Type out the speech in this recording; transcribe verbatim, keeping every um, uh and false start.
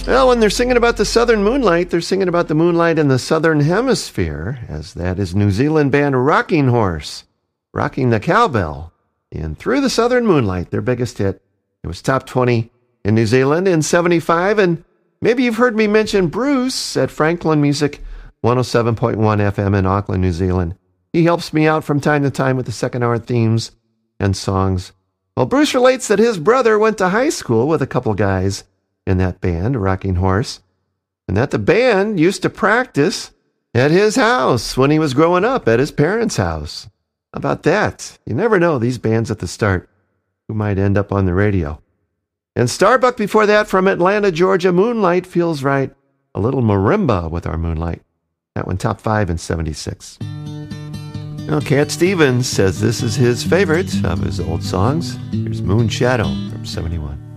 Well, when they're singing about the Southern Moonlight, they're singing about the moonlight in the Southern Hemisphere, as that is New Zealand band Rocking Horse, rocking the cowbell. And Through the Southern Moonlight, their biggest hit. It was top twenty in New Zealand in seventy-five, and maybe you've heard me mention Bruce at Franklin Music one oh seven point one F M in Auckland, New Zealand. He helps me out from time to time with the second hour themes and songs. Well, Bruce relates that his brother went to high school with a couple guys in that band, Rocking Horse, and that the band used to practice at his house when he was growing up, at his parents' house. How about that? You never know, these bands at the start, who might end up on the radio. And Starbuck before that from Atlanta, Georgia, Moonlight Feels Right. A little marimba with our Moonlight. That one top five in seventy-six. Now, Cat Stevens says this is his favorite of his old songs. Here's Moon Shadow from seventy-one.